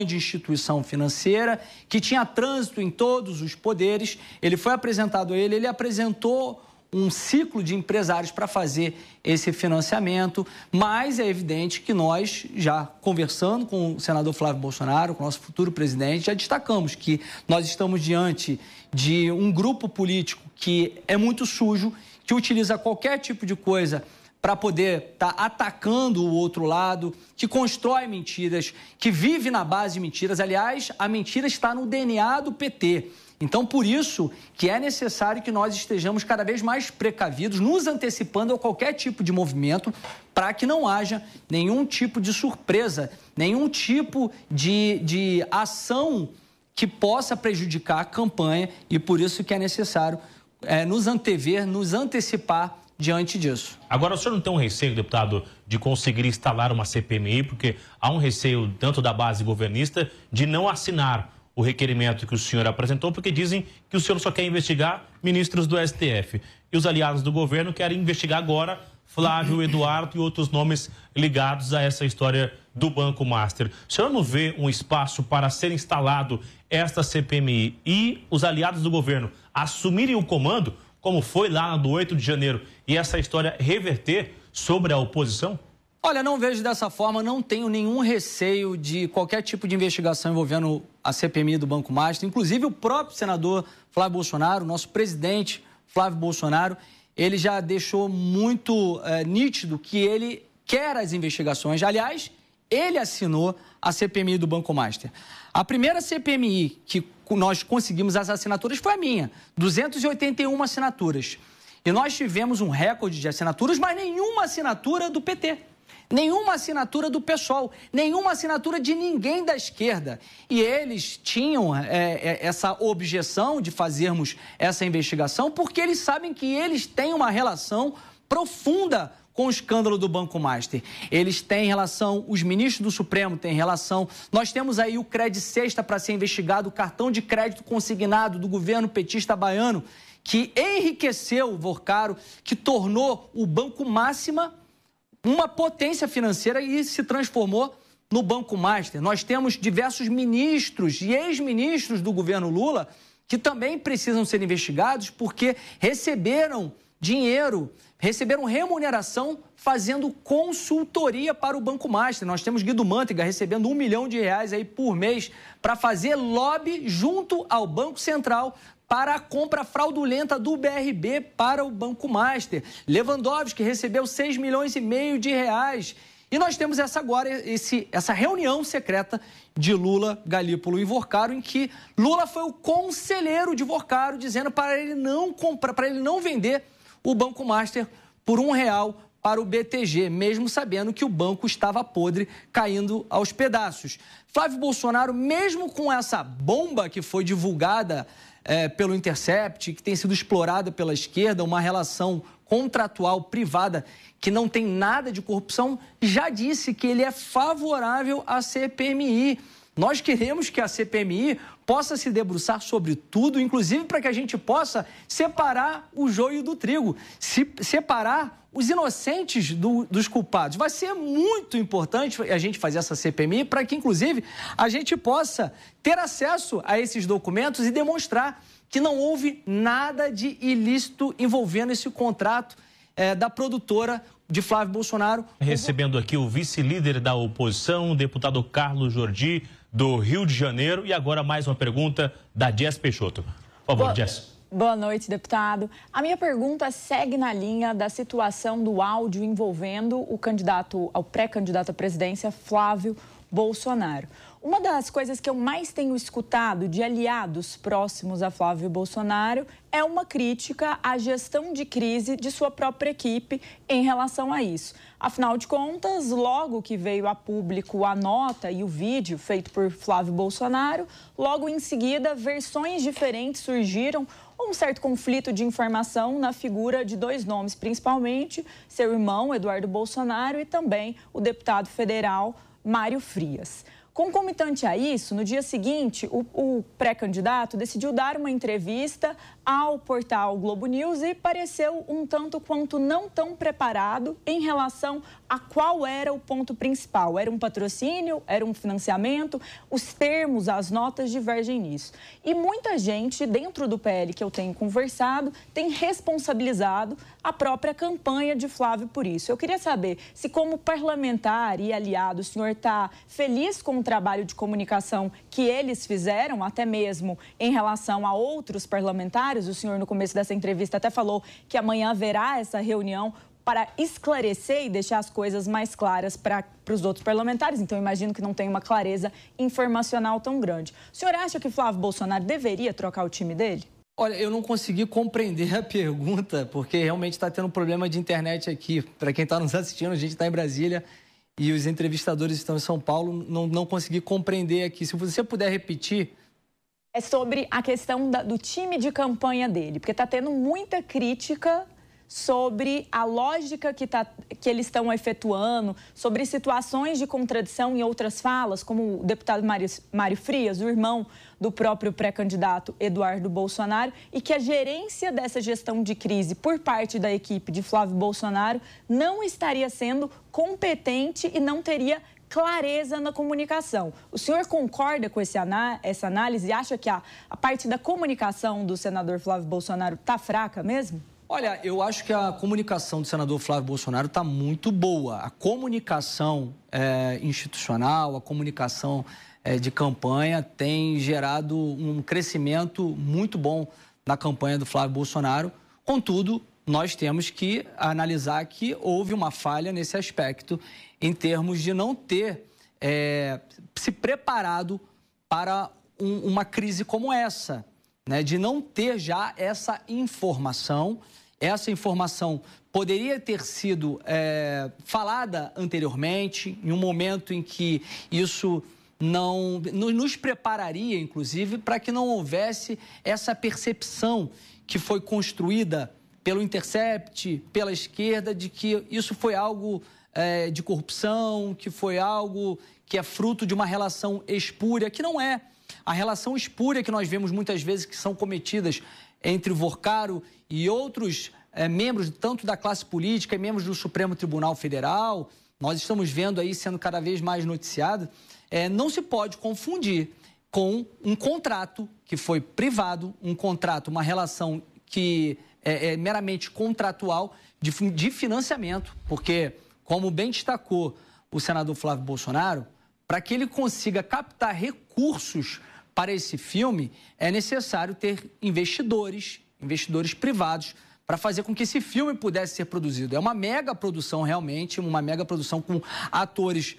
de instituição financeira, que tinha trânsito em todos os poderes. Ele foi apresentado a ele apresentou um ciclo de empresários para fazer esse financiamento, mas é evidente que nós, já conversando com o senador Flávio Bolsonaro, com o nosso futuro presidente, já destacamos que nós estamos diante de um grupo político que é muito sujo, que utiliza qualquer tipo de coisa para poder estar atacando o outro lado, que constrói mentiras, que vive na base de mentiras. Aliás, a mentira está no DNA do PT. Então, por isso que é necessário que nós estejamos cada vez mais precavidos, nos antecipando a qualquer tipo de movimento, para que não haja nenhum tipo de surpresa, nenhum tipo de ação que possa prejudicar a campanha, e por isso que é necessário nos antever, nos antecipar diante disso. Agora, o senhor não tem um receio, deputado, de conseguir instalar uma CPMI, porque há um receio tanto da base governista de não assinar o requerimento que o senhor apresentou, porque dizem que o senhor só quer investigar ministros do STF. E os aliados do governo querem investigar agora Flávio, Eduardo e outros nomes ligados a essa história do Banco Master. O senhor não vê um espaço para ser instalado esta CPMI e os aliados do governo assumirem o comando, como foi lá do 8 de janeiro, e essa história reverter sobre a oposição? Olha, não vejo dessa forma, não tenho nenhum receio de qualquer tipo de investigação envolvendo a CPMI do Banco Master. Inclusive, o próprio senador Flávio Bolsonaro, nosso presidente Flávio Bolsonaro, ele já deixou muito nítido que ele quer as investigações. Aliás, ele assinou a CPMI do Banco Master. A primeira CPMI que nós conseguimos as assinaturas foi a minha, 281 assinaturas. E nós tivemos um recorde de assinaturas, mas nenhuma assinatura do PT. Nenhuma assinatura do PSOL, nenhuma assinatura de ninguém da esquerda. E eles tinham essa objeção de fazermos essa investigação porque eles sabem que eles têm uma relação profunda com o escândalo do Banco Master. Eles têm relação, os ministros do Supremo têm relação. Nós temos aí o Crédito Sexta para ser investigado, o cartão de crédito consignado do governo petista baiano, que enriqueceu o Vorcaro, que tornou o Banco Máxima uma potência financeira e se transformou no Banco Master. Nós temos diversos ministros e ex-ministros do governo Lula que também precisam ser investigados porque receberam dinheiro, receberam remuneração fazendo consultoria para o Banco Master. Nós temos Guido Mantega recebendo R$1 milhão aí por mês para fazer lobby junto ao Banco Central para a compra fraudulenta do BRB para o Banco Master. Lewandowski recebeu R$6,5 milhões. E nós temos essa reunião secreta de Lula, Galípolo e Vorcaro, em que Lula foi o conselheiro de Vorcaro, dizendo para ele não comprar, para ele não vender o Banco Master por R$1 para o BTG, mesmo sabendo que o banco estava podre, caindo aos pedaços. Flávio Bolsonaro, mesmo com essa bomba que foi divulgada pelo Intercept, que tem sido explorada pela esquerda, uma relação contratual privada que não tem nada de corrupção, já disse que ele é favorável à CPMI. Nós queremos que a CPMI possa se debruçar sobre tudo, inclusive para que a gente possa separar o joio do trigo, separar os inocentes dos culpados. Vai ser muito importante a gente fazer essa CPMI para que, inclusive, a gente possa ter acesso a esses documentos e demonstrar que não houve nada de ilícito envolvendo esse contrato da produtora de Flávio Bolsonaro. Recebendo aqui o vice-líder da oposição, o deputado Carlos Jordi, do Rio de Janeiro. E agora mais uma pergunta da Jess Peixoto. Por favor, Jess. Boa noite, deputado. A minha pergunta segue na linha da situação do áudio envolvendo o pré-candidato à presidência, Flávio Bolsonaro. Uma das coisas que eu mais tenho escutado de aliados próximos a Flávio Bolsonaro é uma crítica à gestão de crise de sua própria equipe em relação a isso. Afinal de contas, logo que veio a público a nota e o vídeo feito por Flávio Bolsonaro, logo em seguida, versões diferentes surgiram, um certo conflito de informação na figura de dois nomes, principalmente seu irmão, Eduardo Bolsonaro, e também o deputado federal Mário Frias. Concomitante a isso, no dia seguinte, o pré-candidato decidiu dar uma entrevista ao portal Globo News e pareceu um tanto quanto não tão preparado em relação a qual era o ponto principal. Era um patrocínio? Era um financiamento? Os termos, as notas divergem nisso. E muita gente dentro do PL que eu tenho conversado tem responsabilizado a própria campanha de Flávio por isso. Eu queria saber se, como parlamentar e aliado, o senhor está feliz com o trabalho de comunicação que eles fizeram, até mesmo em relação a outros parlamentares. O senhor, no começo dessa entrevista, até falou que amanhã haverá essa reunião para esclarecer e deixar as coisas mais claras para os outros parlamentares. Então, imagino que não tem uma clareza informacional tão grande. O senhor acha que Flávio Bolsonaro deveria trocar o time dele? Olha, eu não consegui compreender a pergunta, porque realmente está tendo um problema de internet aqui. Para quem está nos assistindo, a gente está em Brasília e os entrevistadores estão em São Paulo. Não consegui compreender aqui. Se você puder repetir. É sobre a questão do time de campanha dele, porque está tendo muita crítica sobre a lógica que eles estão efetuando, sobre situações de contradição em outras falas, como o deputado Mário Frias, o irmão do próprio pré-candidato Eduardo Bolsonaro, e que a gerência dessa gestão de crise por parte da equipe de Flávio Bolsonaro não estaria sendo competente e não teria clareza na comunicação. O senhor concorda com essa análise e acha que a parte da comunicação do senador Flávio Bolsonaro está fraca mesmo? Olha, eu acho que a comunicação do senador Flávio Bolsonaro está muito boa. A comunicação institucional, a comunicação de campanha tem gerado um crescimento muito bom na campanha do Flávio Bolsonaro. Contudo, nós temos que analisar que houve uma falha nesse aspecto em termos de não ter se preparado para uma crise como essa, né? De não ter já essa informação. Essa informação poderia ter sido falada anteriormente, em um momento em que isso não nos prepararia, inclusive, para que não houvesse essa percepção que foi construída pelo Intercept, pela esquerda, de que isso foi algo de corrupção, que foi algo que é fruto de uma relação espúria, que não é. A relação espúria que nós vemos muitas vezes que são cometidas entre o Vorcaro e outros membros, tanto da classe política e membros do Supremo Tribunal Federal, nós estamos vendo aí sendo cada vez mais noticiado, não se pode confundir com um contrato que foi privado, um contrato, uma relação que é meramente contratual de financiamento, porque, como bem destacou o senador Flávio Bolsonaro, para que ele consiga captar recursos para esse filme, é necessário ter investidores privados para fazer com que esse filme pudesse ser produzido. É uma mega produção realmente, uma mega produção com atores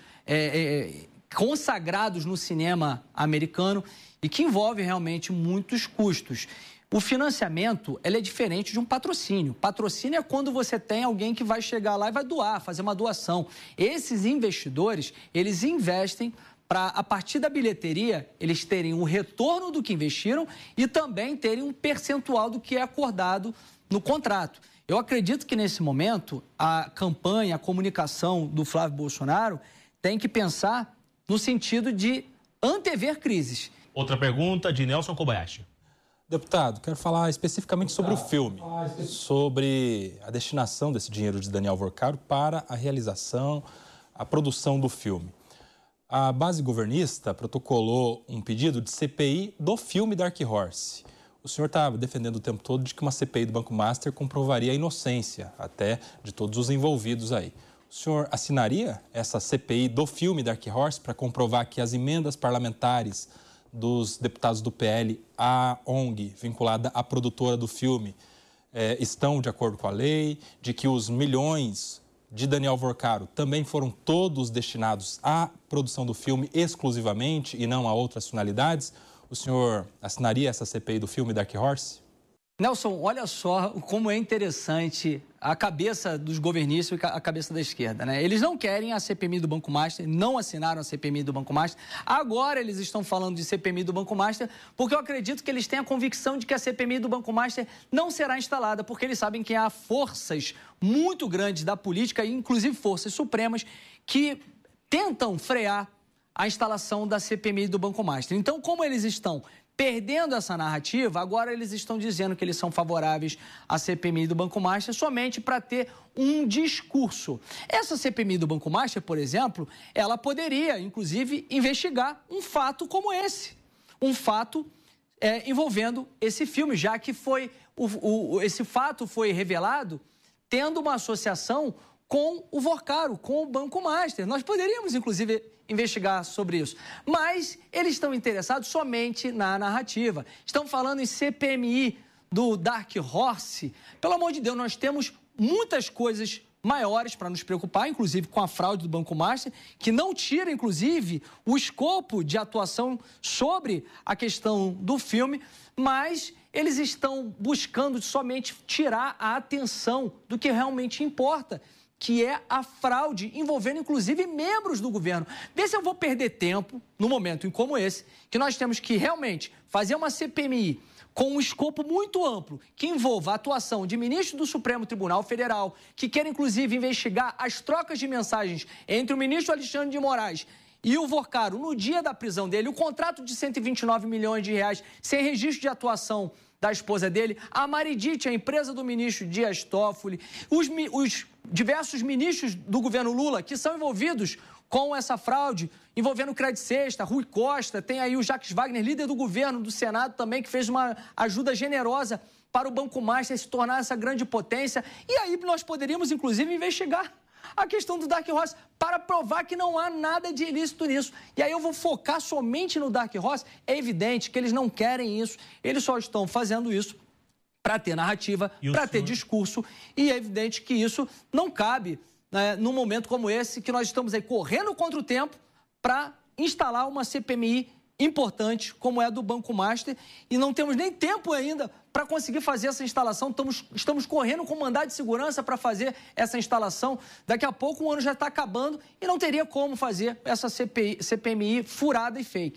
consagrados no cinema americano e que envolve realmente muitos custos. O financiamento, ele é diferente de um patrocínio. Patrocínio é quando você tem alguém que vai chegar lá e vai doar, fazer uma doação. Esses investidores, eles investem para, a partir da bilheteria, eles terem um retorno do que investiram e também terem um percentual do que é acordado no contrato. Eu acredito que, nesse momento, a campanha, a comunicação do Flávio Bolsonaro tem que pensar no sentido de antever crises. Outra pergunta de Nelson Kobayashi. Deputado, quero falar especificamente sobre o filme, sobre a destinação desse dinheiro de Daniel Vorcaro para a realização, a produção do filme. A base governista protocolou um pedido de CPI do filme Dark Horse. O senhor está defendendo o tempo todo de que uma CPI do Banco Master comprovaria a inocência até de todos os envolvidos aí. O senhor assinaria essa CPI do filme Dark Horse para comprovar que as emendas parlamentares dos deputados do PL, a ONG vinculada à produtora do filme, estão de acordo com a lei, de que os milhões de Daniel Vorcaro também foram todos destinados à produção do filme exclusivamente e não a outras finalidades? O senhor assinaria essa CPI do filme Dark Horse? Nelson, olha só como é interessante a cabeça dos governistas e a cabeça da esquerda, né? Eles não querem a CPMI do Banco Master, não assinaram a CPMI do Banco Master. Agora eles estão falando de CPMI do Banco Master porque eu acredito que eles têm a convicção de que a CPMI do Banco Master não será instalada, porque eles sabem que há forças muito grandes da política, inclusive forças supremas, que tentam frear a instalação da CPMI do Banco Master. Então, como eles estão perdendo essa narrativa, agora eles estão dizendo que eles são favoráveis à CPMI do Banco Master somente para ter um discurso. Essa CPMI do Banco Master, por exemplo, ela poderia, inclusive, investigar um fato como esse. Um fato envolvendo esse filme, já que esse fato foi revelado tendo uma associação com o Vorcaro, com o Banco Master. Nós poderíamos, inclusive, investigar sobre isso. Mas eles estão interessados somente na narrativa. Estão falando em CPMI do Dark Horse. Pelo amor de Deus, nós temos muitas coisas maiores para nos preocupar, inclusive com a fraude do Banco Master, que não tira, inclusive, o escopo de atuação sobre a questão do filme, mas eles estão buscando somente tirar a atenção do que realmente importa, que é a fraude envolvendo, inclusive, membros do governo. Vê se eu vou perder tempo, num momento como esse, que nós temos que realmente fazer uma CPMI com um escopo muito amplo, que envolva a atuação de ministros do Supremo Tribunal Federal, que quer, inclusive, investigar as trocas de mensagens entre o ministro Alexandre de Moraes e o Vorcaro no dia da prisão dele, o contrato de 129 milhões de reais sem registro de atuação da esposa dele, a Maridite, a empresa do ministro Dias Toffoli, os diversos ministros do governo Lula que são envolvidos com essa fraude, envolvendo o Credit Sexta, Rui Costa, tem aí o Jacques Wagner, líder do governo, do Senado também, que fez uma ajuda generosa para o Banco Master se tornar essa grande potência. E aí nós poderíamos, inclusive, investigar a questão do Dark Horse para provar que não há nada de ilícito nisso. E aí eu vou focar somente no Dark Horse. É evidente que eles não querem isso, eles só estão fazendo isso para ter narrativa, para ter discurso, e é evidente que isso não cabe, né, num momento como esse, que nós estamos aí correndo contra o tempo para instalar uma CPMI importante, como é a do Banco Master, e não temos nem tempo ainda para conseguir fazer essa instalação. Estamos correndo com mandado de segurança para fazer essa instalação. Daqui a pouco o ano já está acabando e não teria como fazer essa CPMI furada e fake.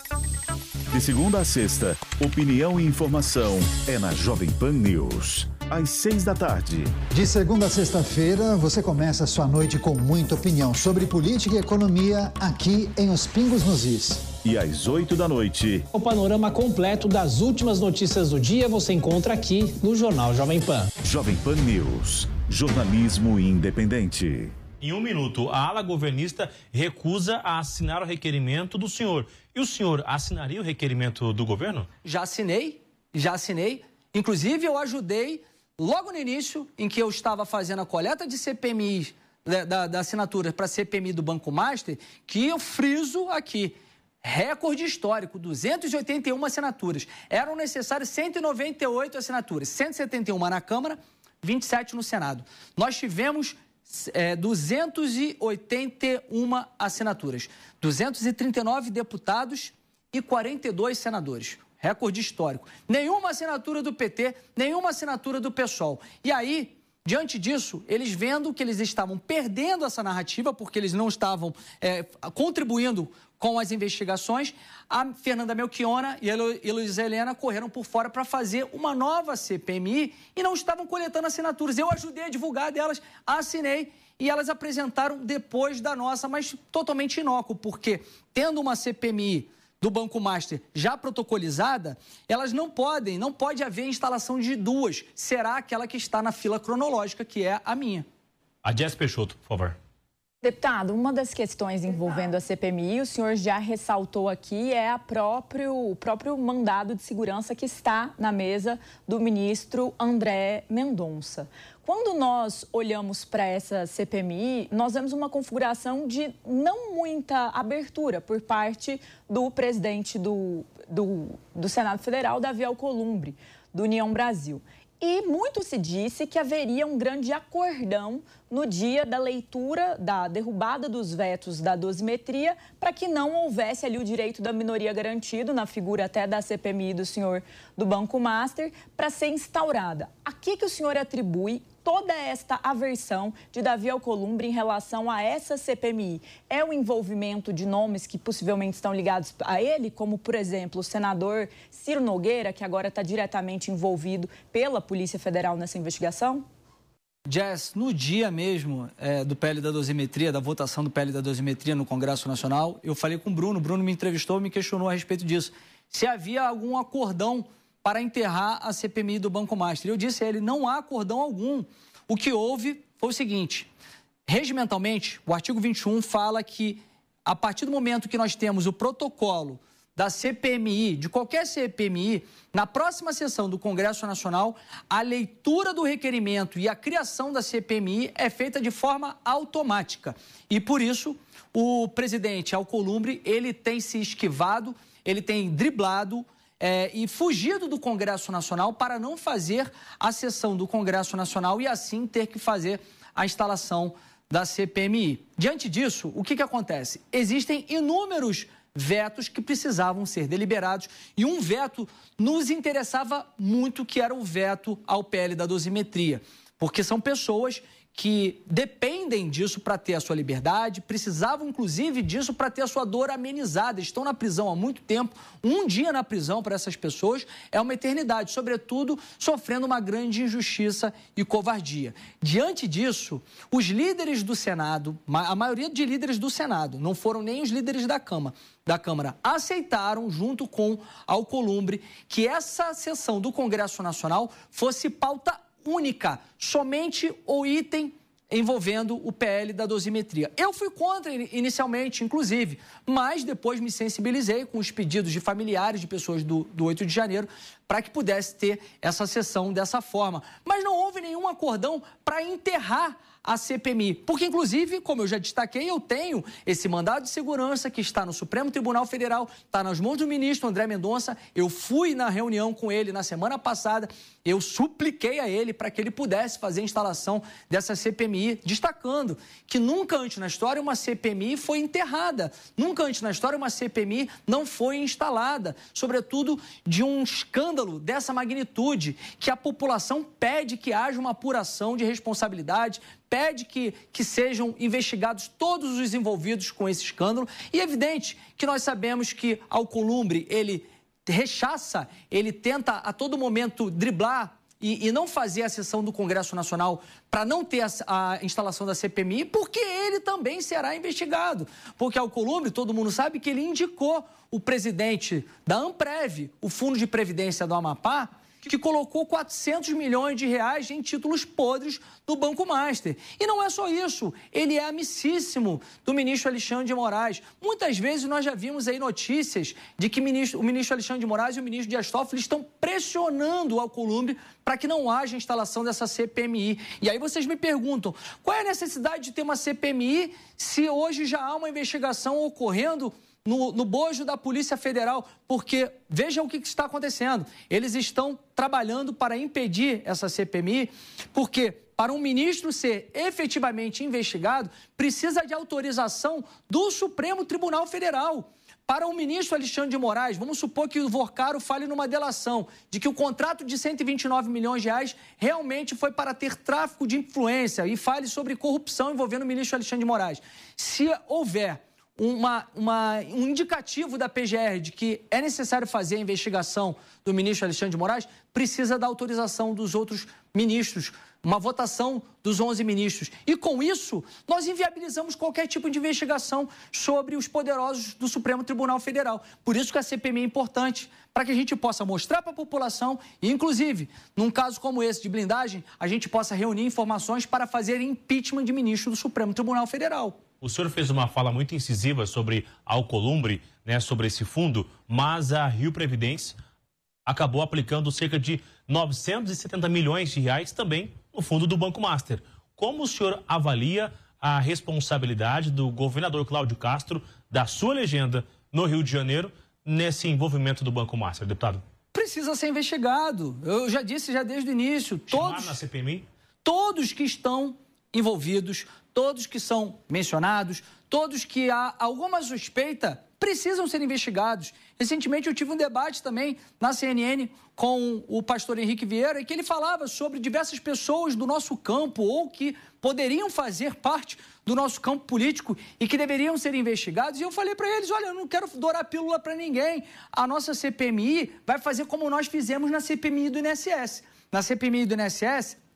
De segunda a sexta, opinião e informação é na Jovem Pan News, às 6 da tarde. De segunda a sexta-feira, você começa a sua noite com muita opinião sobre política e economia aqui em Os Pingos nos Is. E às 8 da noite... O panorama completo das últimas notícias do dia você encontra aqui no Jornal Jovem Pan. Jovem Pan News, jornalismo independente. Em um minuto, a ala governista recusa a assinar o requerimento do senhor. E o senhor assinaria o requerimento do governo? Já assinei. Inclusive, eu ajudei logo no início, em que eu estava fazendo a coleta de CPMI, da assinatura para a CPMI do Banco Master, que eu friso aqui. Recorde histórico, 281 assinaturas. Eram necessárias 198 assinaturas, 171 na Câmara, 27 no Senado. Nós tivemos 281 assinaturas, 239 deputados e 42 senadores. Recorde histórico. Nenhuma assinatura do PT, nenhuma assinatura do PSOL. E aí, diante disso, eles vendo que eles estavam perdendo essa narrativa, porque eles não estavam contribuindo com as investigações, a Fernanda Melchiona e a Luísa Helena correram por fora para fazer uma nova CPMI e não estavam coletando assinaturas. Eu ajudei a divulgar delas, assinei e elas apresentaram depois da nossa, mas totalmente inócuo, porque tendo uma CPMI do Banco Master já protocolizada, elas não pode haver instalação de duas. Será aquela que está na fila cronológica, que é a minha. A Jess Peixoto, por favor. Deputado, uma das questões envolvendo a CPMI, o senhor já ressaltou aqui, é o próprio mandado de segurança que está na mesa do ministro André Mendonça. Quando nós olhamos para essa CPMI, nós vemos uma configuração de não muita abertura por parte do presidente do Senado Federal, Davi Alcolumbre, do União Brasil. E muito se disse que haveria um grande acordão no dia da leitura, da derrubada dos vetos da dosimetria, para que não houvesse ali o direito da minoria garantido, na figura até da CPMI do senhor do Banco Master, para ser instaurada. A que o senhor atribui toda esta aversão de Davi Alcolumbre em relação a essa CPMI? É o envolvimento de nomes que possivelmente estão ligados a ele, como, por exemplo, o senador Ciro Nogueira, que agora está diretamente envolvido pela Polícia Federal nessa investigação? Jess, no dia mesmo do PL da dosimetria, da votação do PL da dosimetria no Congresso Nacional, eu falei com o Bruno me entrevistou, me questionou a respeito disso, se havia algum acordão para enterrar a CPMI do Banco Master. Eu disse a ele, não há acordão algum. O que houve foi o seguinte, regimentalmente, o artigo 21 fala que, a partir do momento que nós temos o protocolo da CPMI, de qualquer CPMI, na próxima sessão do Congresso Nacional, a leitura do requerimento e a criação da CPMI é feita de forma automática. E, por isso, o presidente Alcolumbre, ele tem se esquivado, ele tem driblado e fugido do Congresso Nacional para não fazer a sessão do Congresso Nacional e, assim, ter que fazer a instalação da CPMI. Diante disso, o que acontece? Existem inúmeros vetos que precisavam ser deliberados e um veto nos interessava muito, que era o veto ao PL da dosimetria, porque são pessoas que dependem disso para ter a sua liberdade, precisavam inclusive disso para ter a sua dor amenizada, estão na prisão há muito tempo, um dia na prisão para essas pessoas é uma eternidade, sobretudo sofrendo uma grande injustiça e covardia. Diante disso, os líderes do Senado, a maioria de líderes do Senado, não foram nem os líderes da Câmara, aceitaram, junto com Alcolumbre, que essa sessão do Congresso Nacional fosse pauta única, somente o item envolvendo o PL da dosimetria. Eu fui contra inicialmente, inclusive, mas depois me sensibilizei com os pedidos de familiares de pessoas do 8 de janeiro para que pudesse ter essa sessão dessa forma. Mas não houve nenhum acordão para enterrar a CPMI, porque, inclusive, como eu já destaquei, eu tenho esse mandado de segurança que está no Supremo Tribunal Federal, está nas mãos do ministro André Mendonça. Eu fui na reunião com ele na semana passada, eu supliquei a ele para que ele pudesse fazer a instalação dessa CPMI, destacando que nunca antes na história uma CPMI foi enterrada, nunca antes na história uma CPMI não foi instalada, sobretudo de um escândalo dessa magnitude, que a população pede que haja uma apuração de responsabilidade, pede que sejam investigados todos os envolvidos com esse escândalo. E é evidente que nós sabemos que Alcolumbre, ele rechaça, ele tenta a todo momento driblar e não fazer a sessão do Congresso Nacional para não ter a instalação da CPMI, porque ele também será investigado. Porque Alcolumbre, todo mundo sabe que ele indicou o presidente da Amprev, o Fundo de Previdência do Amapá, que colocou 400 milhões de reais em títulos podres do Banco Master. E não é só isso, ele é amicíssimo do ministro Alexandre de Moraes. Muitas vezes nós já vimos aí notícias de que o ministro Alexandre de Moraes e o ministro Dias Toffoli estão pressionando o Alcolumbre para que não haja instalação dessa CPMI. E aí vocês me perguntam, qual é a necessidade de ter uma CPMI se hoje já há uma investigação ocorrendo no bojo da Polícia Federal? Porque vejam o que está acontecendo. Eles estão trabalhando para impedir essa CPMI, porque para um ministro ser efetivamente investigado, precisa de autorização do Supremo Tribunal Federal. Para o ministro Alexandre de Moraes, vamos supor que o Vorcaro fale numa delação de que o contrato de 129 milhões de reais realmente foi para ter tráfico de influência e fale sobre corrupção envolvendo o ministro Alexandre de Moraes. Se houver um indicativo da PGR de que é necessário fazer a investigação do ministro Alexandre de Moraes, precisa da autorização dos outros ministros, uma votação dos 11 ministros. E com isso, nós inviabilizamos qualquer tipo de investigação sobre os poderosos do Supremo Tribunal Federal. Por isso que a CPMI é importante, para que a gente possa mostrar para a população e, inclusive, num caso como esse de blindagem, a gente possa reunir informações para fazer impeachment de ministro do Supremo Tribunal Federal. O senhor fez uma fala muito incisiva sobre Alcolumbre, né, sobre esse fundo, mas a Rio Previdência acabou aplicando cerca de 970 milhões de reais também no fundo do Banco Master. Como o senhor avalia a responsabilidade do governador Cláudio Castro, da sua legenda no Rio de Janeiro, nesse envolvimento do Banco Master, deputado? Precisa ser investigado. Eu já disse desde o início. Chamar na CPMI? Todos que estão envolvidos, todos que são mencionados, todos que há alguma suspeita, precisam ser investigados. Recentemente eu tive um debate também na CNN com o pastor Henrique Vieira, em que ele falava sobre diversas pessoas do nosso campo ou que poderiam fazer parte do nosso campo político e que deveriam ser investigados. E eu falei para eles, olha, eu não quero dourar pílula para ninguém. A nossa CPMI vai fazer como nós fizemos na CPMI do INSS. Na CPMI do INSS,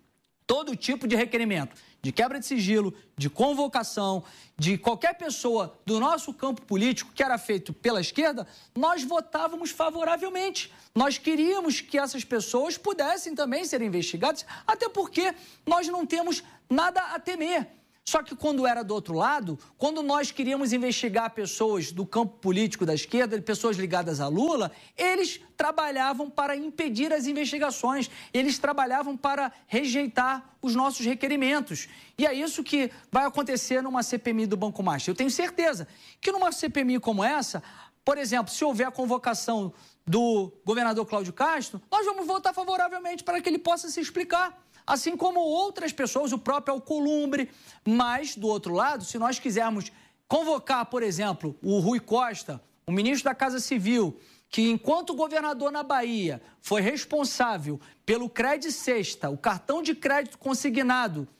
todo tipo de requerimento, de quebra de sigilo, de convocação, de qualquer pessoa do nosso campo político que era feito pela esquerda, nós votávamos favoravelmente. Nós queríamos que essas pessoas pudessem também ser investigadas, até porque nós não temos nada a temer. Só que quando era do outro lado, quando nós queríamos investigar pessoas do campo político da esquerda, pessoas ligadas a Lula, eles trabalhavam para impedir as investigações, eles trabalhavam para rejeitar os nossos requerimentos. E é isso que vai acontecer numa CPMI do Banco Master. Eu tenho certeza que numa CPMI como essa, por exemplo, se houver a convocação do governador Cláudio Castro, nós vamos votar favoravelmente para que ele possa se explicar. Assim como outras pessoas, o próprio Alcolumbre. Mas, do outro lado, se nós quisermos convocar, por exemplo, o Rui Costa, o ministro da Casa Civil, que enquanto governador na Bahia foi responsável pelo Crédito Sexta, o cartão de crédito consignado,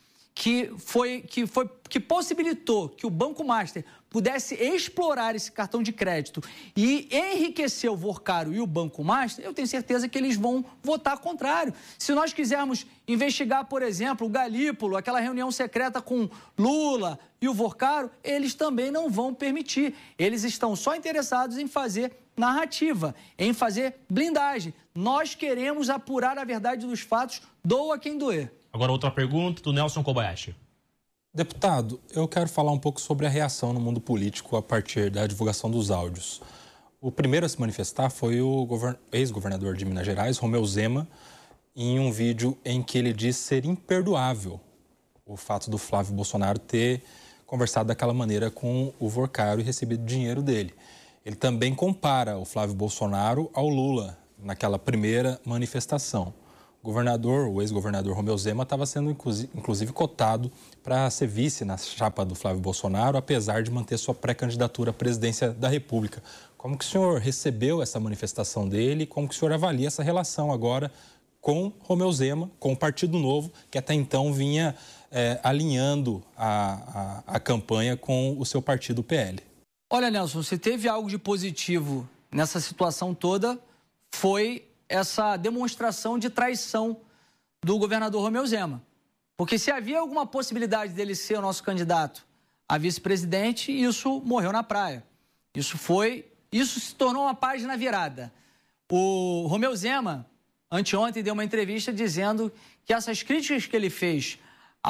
que possibilitou que o Banco Master pudesse explorar esse cartão de crédito e enriquecer o Vorcaro e o Banco Master, eu tenho certeza que eles vão votar contrário. Se nós quisermos investigar, por exemplo, o Galípolo, aquela reunião secreta com Lula e o Vorcaro, eles também não vão permitir. Eles estão só interessados em fazer narrativa, em fazer blindagem. Nós queremos apurar a verdade dos fatos, doa quem doer. Agora, outra pergunta do Nelson Kobayashi. Deputado, eu quero falar um pouco sobre a reação no mundo político a partir da divulgação dos áudios. O primeiro a se manifestar foi o ex-governador de Minas Gerais, Romeu Zema, em um vídeo em que ele diz ser imperdoável o fato do Flávio Bolsonaro ter conversado daquela maneira com o Vorcaro e recebido dinheiro dele. Ele também compara o Flávio Bolsonaro ao Lula naquela primeira manifestação. O ex-governador Romeu Zema estava sendo, inclusive, cotado para ser vice na chapa do Flávio Bolsonaro, apesar de manter sua pré-candidatura à presidência da República. Como que o senhor recebeu essa manifestação dele e como que o senhor avalia essa relação agora com Romeu Zema, com o Partido Novo, que até então vinha alinhando a campanha com o seu partido, o PL? Olha, Nelson, se teve algo de positivo nessa situação toda, foi essa demonstração de traição do governador Romeu Zema. Porque se havia alguma possibilidade dele ser o nosso candidato a vice-presidente, isso morreu na praia. Isso se tornou uma página virada. O Romeu Zema, anteontem, deu uma entrevista dizendo que essas críticas que ele fez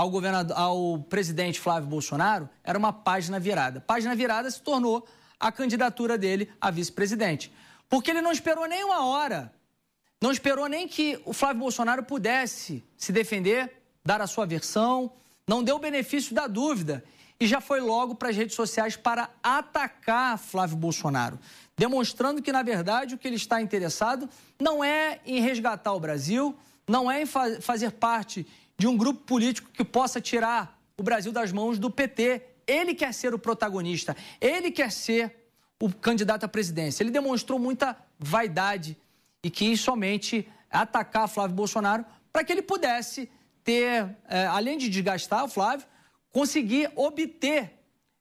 ao presidente Flávio Bolsonaro era uma página virada. Página virada se tornou a candidatura dele a vice-presidente. Porque ele não esperou nem uma hora. Não esperou nem que o Flávio Bolsonaro pudesse se defender, dar a sua versão, não deu o benefício da dúvida e já foi logo para as redes sociais para atacar Flávio Bolsonaro, demonstrando que, na verdade, o que ele está interessado não é em resgatar o Brasil, não é em fazer parte de um grupo político que possa tirar o Brasil das mãos do PT. Ele quer ser o protagonista, ele quer ser o candidato à presidência. Ele demonstrou muita vaidade e quis somente atacar Flávio Bolsonaro para que ele pudesse ter, além de desgastar o Flávio, conseguir obter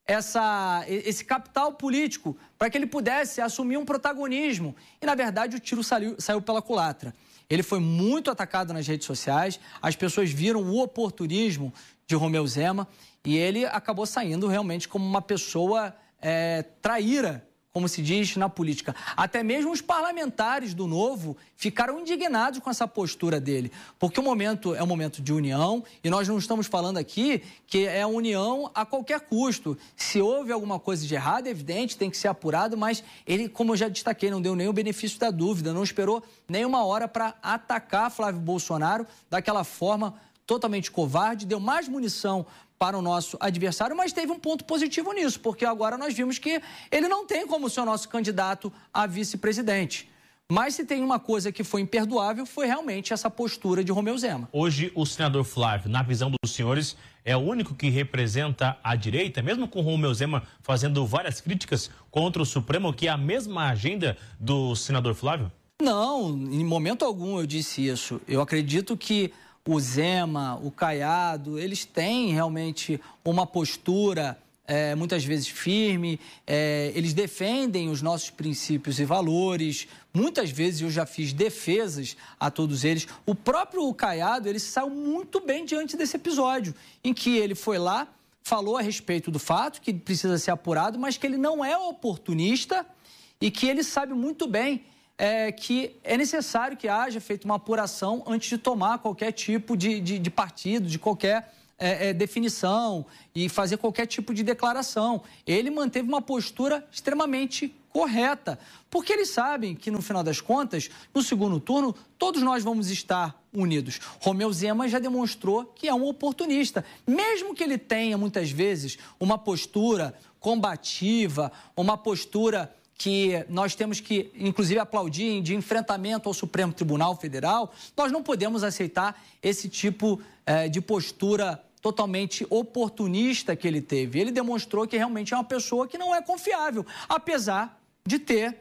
esse capital político para que ele pudesse assumir um protagonismo. E, na verdade, o tiro saiu pela culatra. Ele foi muito atacado nas redes sociais, as pessoas viram o oportunismo de Romeu Zema e ele acabou saindo realmente como uma pessoa traíra, como se diz na política. Até mesmo os parlamentares do Novo ficaram indignados com essa postura dele, porque o momento é um momento de união e nós não estamos falando aqui que é união a qualquer custo. Se houve alguma coisa de errado, é evidente, tem que ser apurado, mas ele, como eu já destaquei, não deu nem o benefício da dúvida, não esperou nem uma hora para atacar Flávio Bolsonaro daquela forma totalmente covarde, deu mais munição para o nosso adversário, mas teve um ponto positivo nisso, porque agora nós vimos que ele não tem como ser o nosso candidato a vice-presidente. Mas se tem uma coisa que foi imperdoável, foi realmente essa postura de Romeu Zema. Hoje, o senador Flávio, na visão dos senhores, é o único que representa a direita, mesmo com Romeu Zema fazendo várias críticas contra o Supremo, que é a mesma agenda do senador Flávio? Não, em momento algum eu disse isso. Eu acredito que o Zema, o Caiado, eles têm realmente uma postura muitas vezes firme, eles defendem os nossos princípios e valores. Muitas vezes eu já fiz defesas a todos eles. O próprio Caiado, ele saiu muito bem diante desse episódio, em que ele foi lá, falou a respeito do fato, que precisa ser apurado, mas que ele não é oportunista e que ele sabe muito bem que é necessário que haja feito uma apuração antes de tomar qualquer tipo de partido, de qualquer definição e fazer qualquer tipo de declaração. Ele manteve uma postura extremamente correta, porque eles sabem que, no final das contas, no segundo turno, todos nós vamos estar unidos. Romeu Zema já demonstrou que é um oportunista, mesmo que ele tenha, muitas vezes, uma postura combativa, uma postura que nós temos que, inclusive, aplaudir de enfrentamento ao Supremo Tribunal Federal. Nós não podemos aceitar esse tipo de postura totalmente oportunista que ele teve. Ele demonstrou que realmente é uma pessoa que não é confiável, apesar de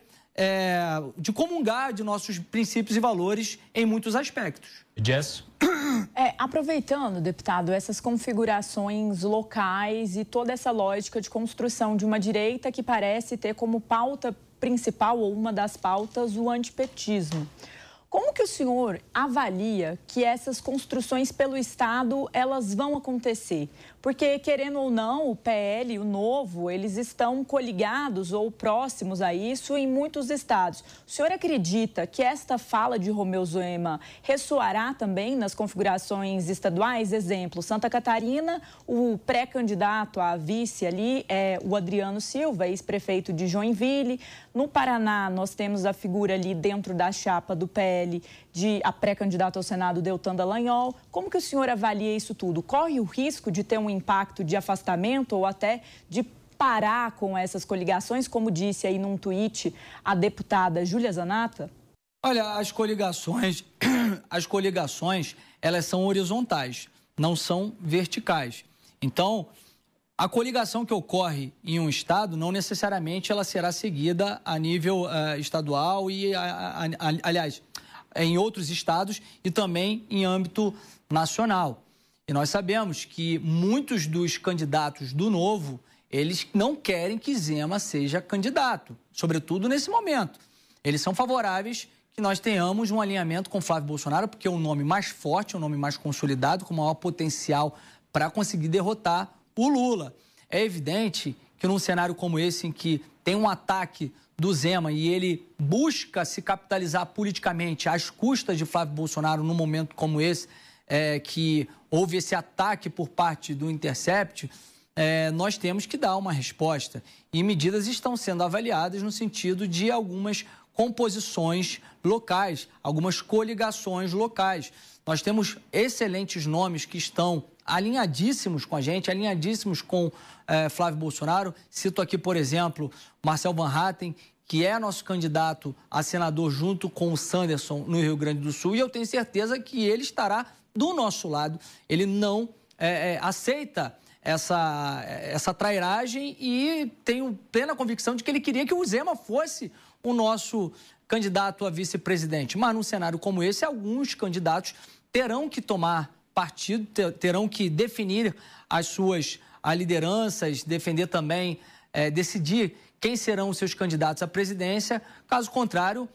de comungar de nossos princípios e valores em muitos aspectos. Jess? Aproveitando, deputado, essas configurações locais e toda essa lógica de construção de uma direita que parece ter como pauta principal ou uma das pautas o antipetismo. Como que o senhor avalia que essas construções pelo Estado, elas vão acontecer? Porque, querendo ou não, o PL e o Novo, eles estão coligados ou próximos a isso em muitos estados. O senhor acredita que esta fala de Romeu Zema ressoará também nas configurações estaduais? Exemplo, Santa Catarina, o pré-candidato a vice ali é o Adriano Silva, ex-prefeito de Joinville. No Paraná, nós temos a figura ali dentro da chapa do PL de a pré-candidata ao Senado, Deltan Dallagnol. Como que o senhor avalia isso tudo? Corre o risco de ter um impacto de afastamento ou até de parar com essas coligações, como disse aí num tweet a deputada Júlia Zanatta? Olha, as coligações, elas são horizontais, não são verticais. Então, a coligação que ocorre em um estado, não necessariamente ela será seguida a nível estadual e, aliás, em outros estados e também em âmbito nacional. E nós sabemos que muitos dos candidatos do Novo, eles não querem que Zema seja candidato, sobretudo nesse momento. Eles são favoráveis que nós tenhamos um alinhamento com Flávio Bolsonaro, porque é um nome mais forte, um nome mais consolidado, com maior potencial para conseguir derrotar o Lula. É evidente que num cenário como esse, em que tem um ataque do Zema e ele busca se capitalizar politicamente às custas de Flávio Bolsonaro num momento como esse, que houve esse ataque por parte do Intercept, nós temos que dar uma resposta. E medidas estão sendo avaliadas no sentido de algumas composições locais, algumas coligações locais. Nós temos excelentes nomes que estão alinhadíssimos com a gente, alinhadíssimos com Flávio Bolsonaro. Cito aqui, por exemplo, Marcel Van Hatten, que é nosso candidato a senador junto com o Sanderson no Rio Grande do Sul, e eu tenho certeza que ele estará do nosso lado. Ele não aceita essa trairagem e tenho plena convicção de que ele queria que o Zema fosse o nosso candidato a vice-presidente. Mas num cenário como esse, alguns candidatos terão que tomar partido, terão que definir as suas lideranças, defender também, decidir quem serão os seus candidatos à presidência. Caso contrário,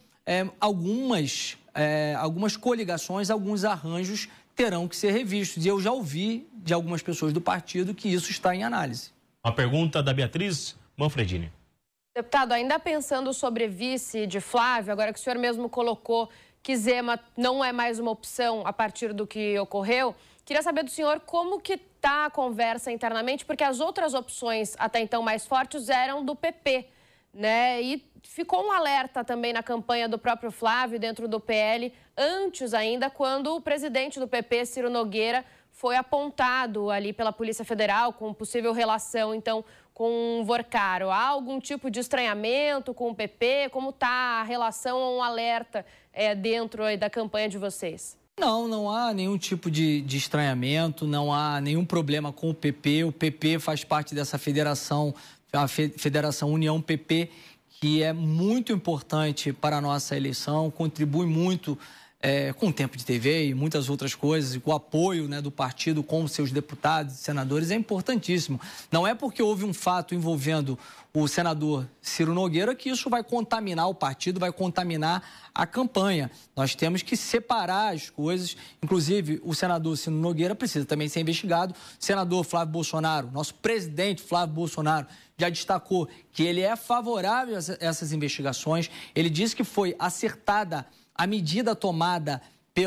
algumas coligações, alguns arranjos terão que ser revistos. E eu já ouvi de algumas pessoas do partido que isso está em análise. Uma pergunta da Beatriz Manfredini. Deputado, ainda pensando sobre vice de Flávio, agora que o senhor mesmo colocou que Zema não é mais uma opção a partir do que ocorreu, queria saber do senhor como que está a conversa internamente, porque as outras opções até então mais fortes eram do PP, né? E ficou um alerta também na campanha do próprio Flávio dentro do PL, antes ainda, quando o presidente do PP, Ciro Nogueira, foi apontado ali pela Polícia Federal com possível relação, então, com o Vorcaro. Há algum tipo de estranhamento com o PP? Como está a relação ou um alerta dentro aí da campanha de vocês? Não há nenhum tipo de estranhamento, não há nenhum problema com o PP. O PP faz parte dessa federação, a Federação União PP, que é muito importante para a nossa eleição, contribui muito com tempo de TV e muitas outras coisas, e com o apoio, né, do partido com seus deputados e senadores, é importantíssimo. Não é porque houve um fato envolvendo o senador Ciro Nogueira que isso vai contaminar o partido, vai contaminar a campanha. Nós temos que separar as coisas. Inclusive, o senador Ciro Nogueira precisa também ser investigado. O senador Flávio Bolsonaro, nosso presidente Flávio Bolsonaro, já destacou que ele é favorável a essas investigações. Ele disse que foi acertada a medida tomada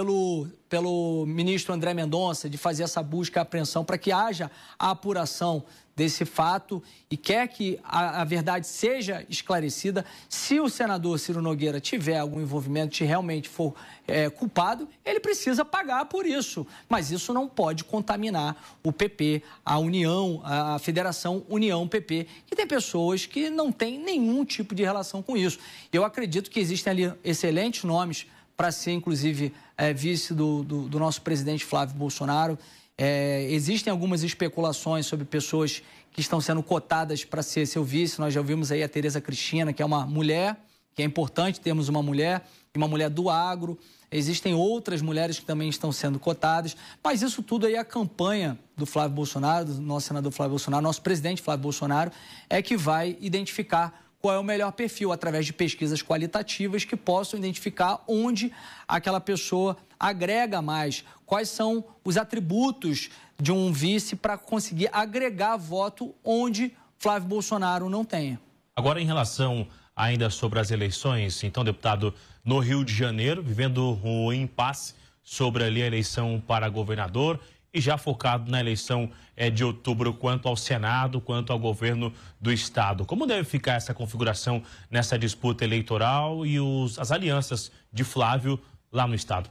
pelo ministro André Mendonça de fazer essa busca e apreensão para que haja a apuração desse fato e quer que a verdade seja esclarecida. Se o senador Ciro Nogueira tiver algum envolvimento, se realmente for culpado, ele precisa pagar por isso. Mas isso não pode contaminar o PP, a União, a Federação União PP, que tem pessoas que não têm nenhum tipo de relação com isso. Eu acredito que existem ali excelentes nomes para ser, inclusive, vice do nosso presidente Flávio Bolsonaro. Existem algumas especulações sobre pessoas que estão sendo cotadas para ser seu vice. Nós já ouvimos aí a Tereza Cristina, que é uma mulher, que é importante termos uma mulher do agro. Existem outras mulheres que também estão sendo cotadas, mas isso tudo aí, a campanha do Flávio Bolsonaro, do nosso senador Flávio Bolsonaro, nosso presidente Flávio Bolsonaro, é que vai identificar qual é o melhor perfil, através de pesquisas qualitativas que possam identificar onde aquela pessoa agrega mais, quais são os atributos de um vice para conseguir agregar voto onde Flávio Bolsonaro não tenha. Agora, em relação ainda sobre as eleições, então, deputado, no Rio de Janeiro, vivendo o impasse sobre ali a eleição para governador e já focado na eleição de outubro quanto ao Senado, quanto ao governo do Estado. Como deve ficar essa configuração nessa disputa eleitoral e as alianças de Flávio lá no Estado?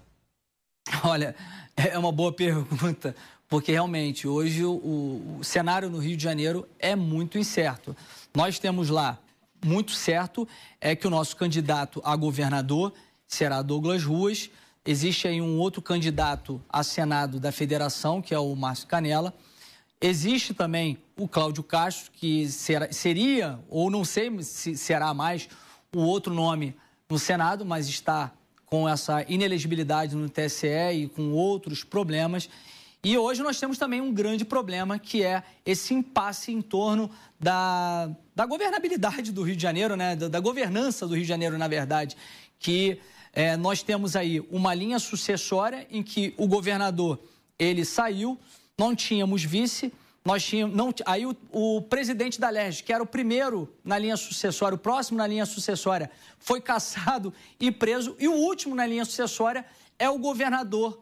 Olha, é uma boa pergunta, porque realmente hoje o cenário no Rio de Janeiro é muito incerto. Nós temos lá, muito certo, é que o nosso candidato a governador será Douglas Ruas. Existe aí um outro candidato a Senado da Federação, que é o Márcio Canella. Existe também o Cláudio Castro, que seria, ou não sei se será mais, o outro nome no Senado, mas está com essa inelegibilidade no TSE e com outros problemas. E hoje nós temos também um grande problema, que é esse impasse em torno da governabilidade do Rio de Janeiro, né? Da governança do Rio de Janeiro, na verdade, que nós temos aí uma linha sucessória em que o governador, ele saiu, não tínhamos vice, aí o presidente da LERJ, que era o primeiro na linha sucessória, o próximo na linha sucessória, foi cassado e preso, e o último na linha sucessória é o governador,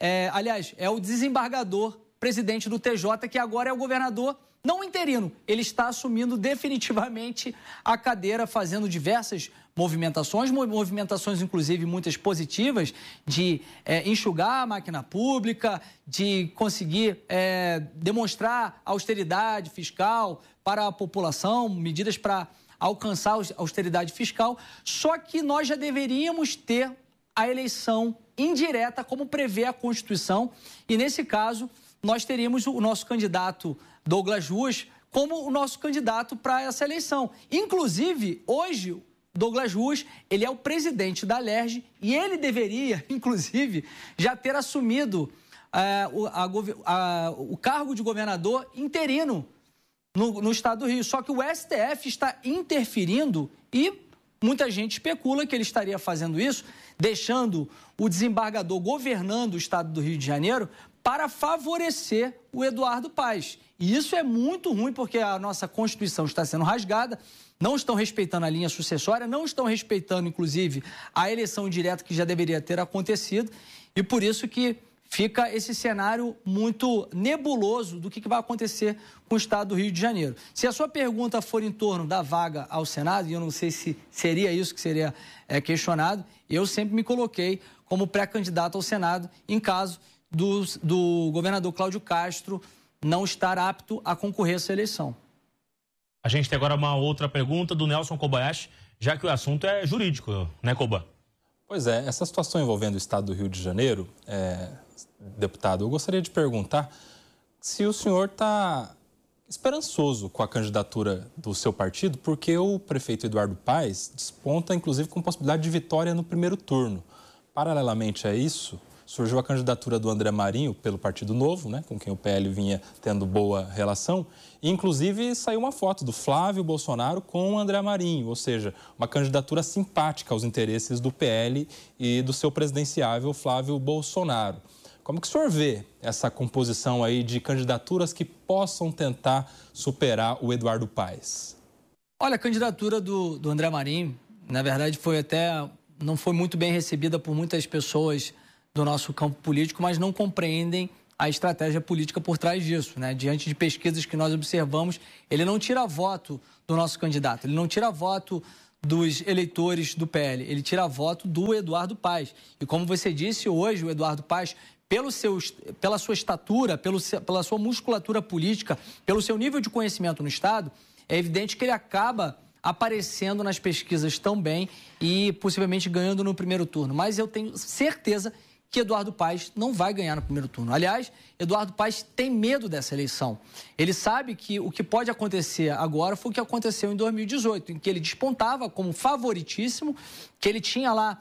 é o desembargador, presidente do TJ, que agora é o governador não interino, ele está assumindo definitivamente a cadeira, fazendo diversas movimentações inclusive muitas positivas, de enxugar a máquina pública, de conseguir demonstrar austeridade fiscal para a população, medidas para alcançar a austeridade fiscal, só que nós já deveríamos ter a eleição indireta, como prevê a Constituição, e nesse caso nós teríamos o nosso candidato Douglas Ruas como o nosso candidato para essa eleição. Inclusive, hoje, Douglas Ruas, ele é o presidente da LERJ e ele deveria, inclusive, já ter assumido o cargo de governador interino no estado do Rio. Só que o STF está interferindo e muita gente especula que ele estaria fazendo isso, deixando o desembargador governando o estado do Rio de Janeiro para favorecer o Eduardo Paes. E isso é muito ruim, porque a nossa Constituição está sendo rasgada, não estão respeitando a linha sucessória, não estão respeitando, inclusive, a eleição direta que já deveria ter acontecido, e por isso que fica esse cenário muito nebuloso do que vai acontecer com o estado do Rio de Janeiro. Se a sua pergunta for em torno da vaga ao Senado, e eu não sei se seria isso que seria questionado, eu sempre me coloquei como pré-candidato ao Senado em caso do governador Cláudio Castro não estar apto a concorrer a essa eleição. A gente tem agora uma outra pergunta do Nelson Kobayashi, já que o assunto é jurídico, né, Koba? Pois é, essa situação envolvendo o estado do Rio de Janeiro, deputado, eu gostaria de perguntar se o senhor está esperançoso com a candidatura do seu partido, porque o prefeito Eduardo Paes desponta, inclusive, com possibilidade de vitória no primeiro turno. Paralelamente a isso, surgiu a candidatura do André Marinho pelo Partido Novo, né, com quem o PL vinha tendo boa relação. E, inclusive, saiu uma foto do Flávio Bolsonaro com o André Marinho, ou seja, uma candidatura simpática aos interesses do PL e do seu presidenciável Flávio Bolsonaro. Como que o senhor vê essa composição aí de candidaturas que possam tentar superar o Eduardo Paes? Olha, a candidatura do André Marinho, na verdade, não foi muito bem recebida por muitas pessoas do nosso campo político, mas não compreendem a estratégia política por trás disso, né? Diante de pesquisas que nós observamos, ele não tira voto do nosso candidato, ele não tira voto dos eleitores do PL, ele tira voto do Eduardo Paes. E como você disse, hoje o Eduardo Paes, pela sua estatura, pela sua musculatura política, pelo seu nível de conhecimento no Estado, é evidente que ele acaba aparecendo nas pesquisas também e possivelmente ganhando no primeiro turno. Mas eu tenho certeza que Eduardo Paes não vai ganhar no primeiro turno. Aliás, Eduardo Paes tem medo dessa eleição. Ele sabe que o que pode acontecer agora foi o que aconteceu em 2018, em que ele despontava como favoritíssimo, que ele tinha lá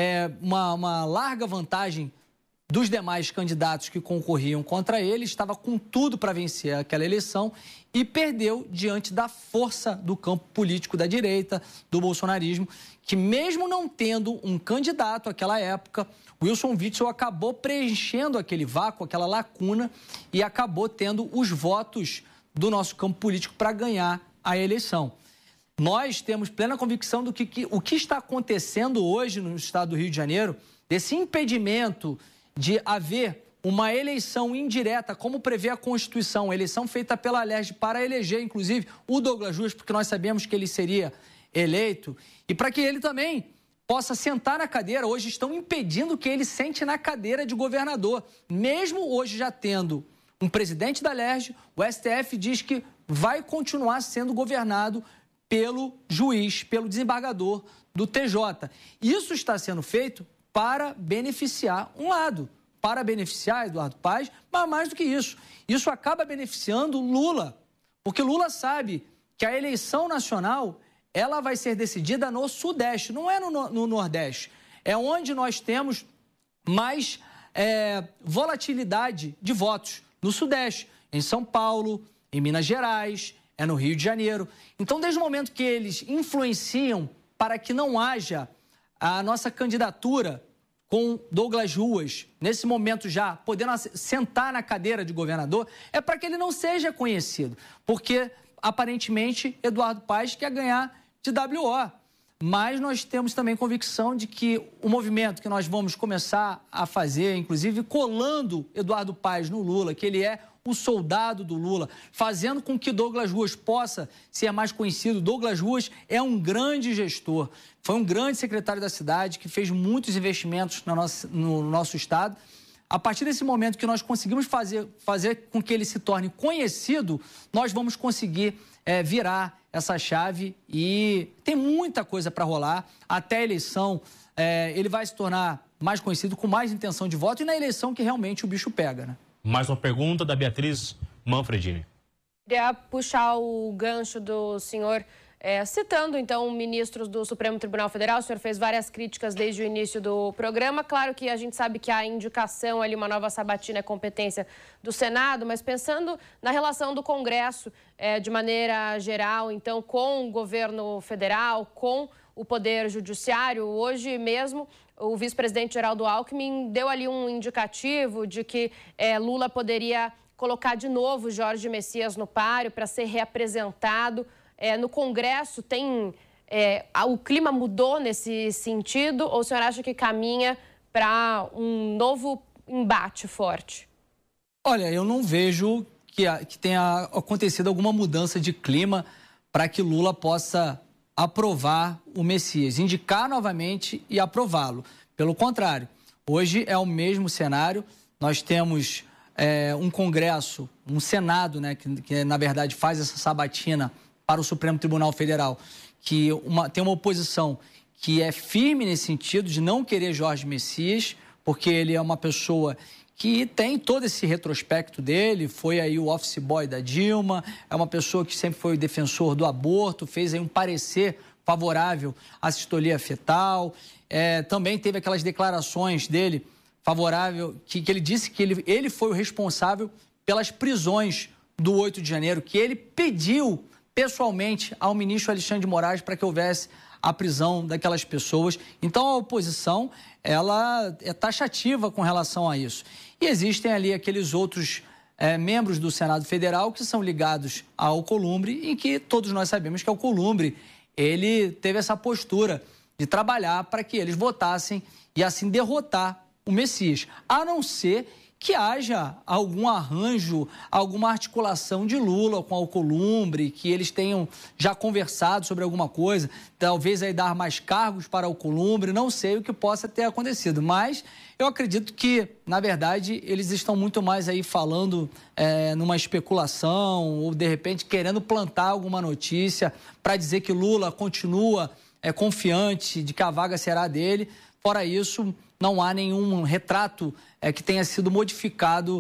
uma larga vantagem dos demais candidatos que concorriam contra ele, estava com tudo para vencer aquela eleição e perdeu diante da força do campo político da direita, do bolsonarismo, que mesmo não tendo um candidato naquela época, Wilson Witzel acabou preenchendo aquele vácuo, aquela lacuna e acabou tendo os votos do nosso campo político para ganhar a eleição. Nós temos plena convicção do que o que está acontecendo hoje no estado do Rio de Janeiro, desse impedimento de haver uma eleição indireta, como prevê a Constituição, eleição feita pela Alerj para eleger, inclusive, o Douglas Ruas, porque nós sabemos que ele seria eleito, e para que ele também possa sentar na cadeira. Hoje estão impedindo que ele sente na cadeira de governador. Mesmo hoje já tendo um presidente da Alerj, o STF diz que vai continuar sendo governado pelo juiz, pelo desembargador do TJ. Isso está sendo feito para beneficiar um lado, para beneficiar Eduardo Paes, mas mais do que isso. Isso acaba beneficiando Lula, porque Lula sabe que a eleição nacional ela vai ser decidida no Sudeste, não é no Nordeste. É onde nós temos mais volatilidade de votos, no Sudeste, em São Paulo, em Minas Gerais, no Rio de Janeiro. Então, desde o momento que eles influenciam para que não haja a nossa candidatura com Douglas Ruas, nesse momento já podendo sentar na cadeira de governador, é para que ele não seja conhecido, porque aparentemente Eduardo Paes quer ganhar de WO. Mas nós temos também convicção de que o movimento que nós vamos começar a fazer, inclusive colando Eduardo Paes no Lula, que ele é o soldado do Lula, fazendo com que Douglas Ruas possa ser mais conhecido. Douglas Ruas é um grande gestor, foi um grande secretário da cidade, que fez muitos investimentos no nosso estado. A partir desse momento que nós conseguimos fazer com que ele se torne conhecido, nós vamos conseguir virar essa chave e tem muita coisa para rolar. Até a eleição, ele vai se tornar mais conhecido, com mais intenção de voto, e na eleição que realmente o bicho pega, né? Mais uma pergunta da Beatriz Manfredini. Queria puxar o gancho do senhor, citando, então, ministros do Supremo Tribunal Federal. O senhor fez várias críticas desde o início do programa. Claro que a gente sabe que a indicação ali, uma nova sabatina, é competência do Senado, mas pensando na relação do Congresso, de maneira geral, então, com o governo federal, com o Poder Judiciário, hoje mesmo o vice-presidente Geraldo Alckmin deu ali um indicativo de que Lula poderia colocar de novo Jorge Messias no páreo para ser reapresentado. No Congresso o clima mudou nesse sentido, ou o senhor acha que caminha para um novo embate forte? Olha, eu não vejo que tenha acontecido alguma mudança de clima para que Lula possa aprovar o Messias, indicar novamente e aprová-lo. Pelo contrário, hoje é o mesmo cenário. Nós temos um Congresso, um Senado, né, que na verdade faz essa sabatina para o Supremo Tribunal Federal, que tem uma oposição que é firme nesse sentido de não querer Jorge Messias, porque ele é uma pessoa que tem todo esse retrospecto dele, foi aí o office boy da Dilma, é uma pessoa que sempre foi defensor do aborto, fez aí um parecer favorável à sistolia fetal. Também teve aquelas declarações dele favorável, que ele disse que ele foi o responsável pelas prisões do 8 de janeiro, que ele pediu pessoalmente ao ministro Alexandre de Moraes para que houvesse a prisão daquelas pessoas. Então, a oposição, ela é taxativa com relação a isso. E existem ali aqueles outros membros do Senado Federal que são ligados ao Alcolumbre e que todos nós sabemos que o Alcolumbre, ele teve essa postura de trabalhar para que eles votassem e assim derrotar o Messias, a não ser que haja algum arranjo, alguma articulação de Lula com o Alcolumbre, que eles tenham já conversado sobre alguma coisa, talvez aí dar mais cargos para o Alcolumbre, não sei o que possa ter acontecido, mas eu acredito que, na verdade, eles estão muito mais aí falando numa especulação ou, de repente, querendo plantar alguma notícia para dizer que Lula continua confiante de que a vaga será dele. Fora isso, não há nenhum retrato que tenha sido modificado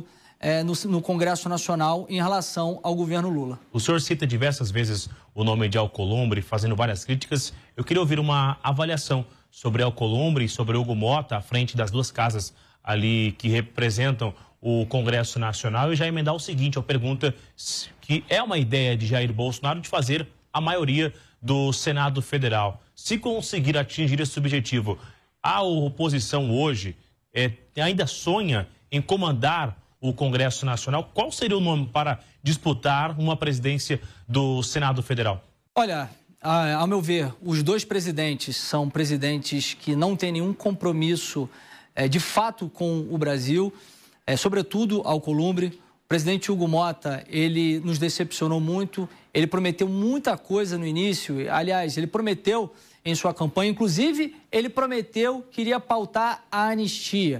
no Congresso Nacional em relação ao governo Lula. O senhor cita diversas vezes o nome de Alcolumbre, fazendo várias críticas. Eu queria ouvir uma avaliação sobre Alcolumbre e sobre Hugo Motta, à frente das duas casas ali que representam o Congresso Nacional, e já emendar o seguinte, a pergunta que é uma ideia de Jair Bolsonaro de fazer a maioria do Senado Federal. Se conseguir atingir esse objetivo, a oposição hoje ainda sonha em comandar o Congresso Nacional? Qual seria o nome para disputar uma presidência do Senado Federal? Olha, ao meu ver, os dois presidentes são presidentes que não têm nenhum compromisso de fato com o Brasil, sobretudo Alcolumbre. O presidente Hugo Motta, ele nos decepcionou muito, ele prometeu muita coisa no início, aliás, ele prometeu em sua campanha, inclusive ele prometeu que iria pautar a anistia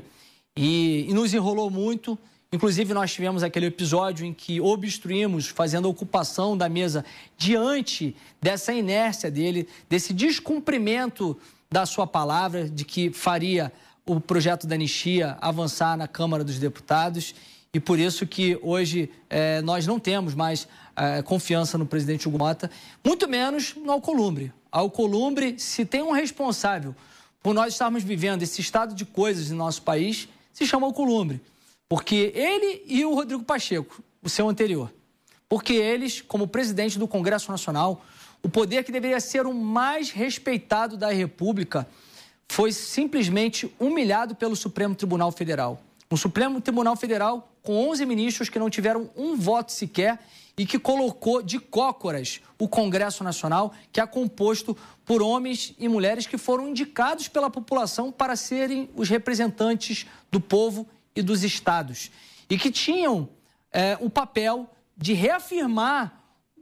e nos enrolou muito. Inclusive nós tivemos aquele episódio em que obstruímos, fazendo a ocupação da mesa diante dessa inércia dele, desse descumprimento da sua palavra, de que faria o projeto da anistia avançar na Câmara dos Deputados. E por isso que hoje nós não temos mais confiança no presidente Hugo Motta, muito menos no Alcolumbre. Alcolumbre, se tem um responsável por nós estarmos vivendo esse estado de coisas em nosso país, se chama Alcolumbre. Porque ele e o Rodrigo Pacheco, o seu anterior. Porque eles, como presidente do Congresso Nacional, o poder que deveria ser o mais respeitado da República, foi simplesmente humilhado pelo Supremo Tribunal Federal. Um Supremo Tribunal Federal com 11 ministros que não tiveram um voto sequer e que colocou de cócoras o Congresso Nacional, que é composto por homens e mulheres que foram indicados pela população para serem os representantes do povo e dos estados. E que tinham o papel de reafirmar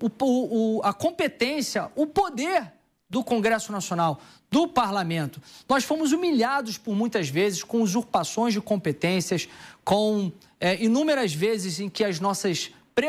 a competência, o poder do Congresso Nacional, do Parlamento. Nós fomos humilhados por muitas vezes com usurpações de competências, com inúmeras vezes em que as nossas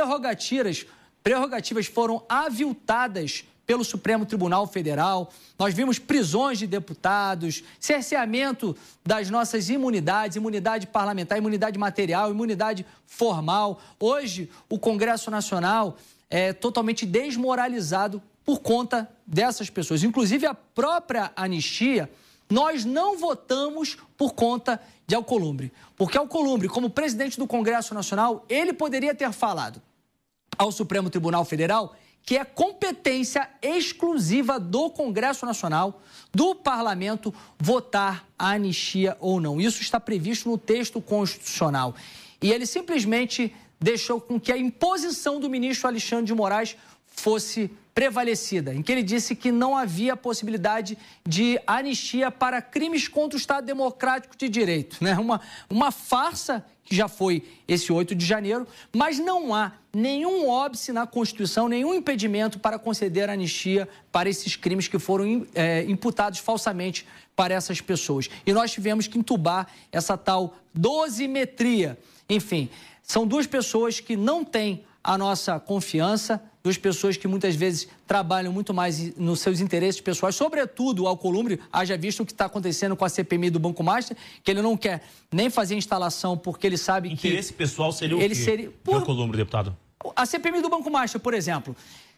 prerrogativas foram aviltadas pelo Supremo Tribunal Federal. Nós vimos prisões de deputados, cerceamento das nossas imunidades, imunidade parlamentar, imunidade material, imunidade formal. Hoje, o Congresso Nacional é totalmente desmoralizado por conta dessas pessoas. Inclusive, a própria anistia, nós não votamos por conta de Alcolumbre. Porque Alcolumbre, como presidente do Congresso Nacional, ele poderia ter falado ao Supremo Tribunal Federal que é competência exclusiva do Congresso Nacional, do Parlamento, votar a anistia ou não. Isso está previsto no texto constitucional. E ele simplesmente deixou com que a imposição do ministro Alexandre de Moraes fosse prevalecida, em que ele disse que não havia possibilidade de anistia para crimes contra o Estado Democrático de Direito, né? Uma farsa que já foi esse 8 de janeiro, mas não há nenhum óbice na Constituição, nenhum impedimento para conceder anistia para esses crimes que foram imputados falsamente para essas pessoas. E nós tivemos que entubar essa tal dosimetria. Enfim, são duas pessoas que não têm a nossa confiança, duas pessoas que muitas vezes trabalham muito mais nos seus interesses pessoais, sobretudo o Alcolumbre, haja visto o que está acontecendo com a CPMI do Banco Master, que ele não quer nem fazer instalação porque ele sabe que... Interesse pessoal seria o quê? Seria... do Alcolumbre, deputado? A CPMI do Banco Master, por exemplo,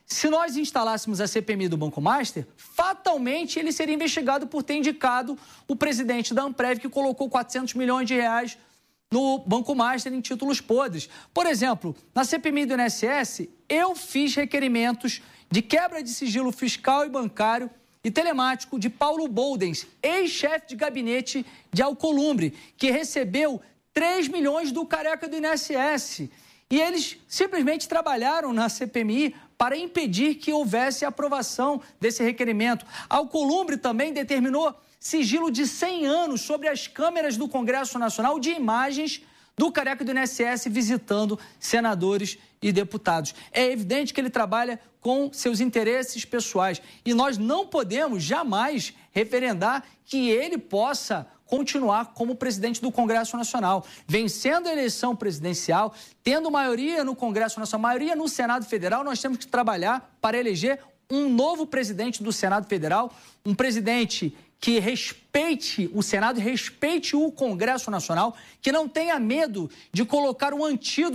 se nós instalássemos a CPMI do Banco Master, fatalmente ele seria investigado por ter indicado o presidente da Amprev, que colocou 400 milhões de reais no Banco Master em títulos podres. Por exemplo, na CPMI do INSS, eu fiz requerimentos de quebra de sigilo fiscal e bancário e telemático de Paulo Boldens, ex-chefe de gabinete de Alcolumbre, que recebeu 3 milhões do careca do INSS. E eles simplesmente trabalharam na CPMI para impedir que houvesse aprovação desse requerimento. A Alcolumbre também determinou sigilo de 100 anos sobre as câmeras do Congresso Nacional de imagens do careca do INSS visitando senadores e deputados. É evidente que ele trabalha com seus interesses pessoais e nós não podemos jamais referendar que ele possa continuar como presidente do Congresso Nacional, vencendo a eleição presidencial, tendo maioria no Congresso Nacional, maioria no Senado Federal. Nós temos que trabalhar para eleger um novo presidente do Senado Federal, um presidente que respeite o Senado, respeite o Congresso Nacional, que não tenha medo de colocar um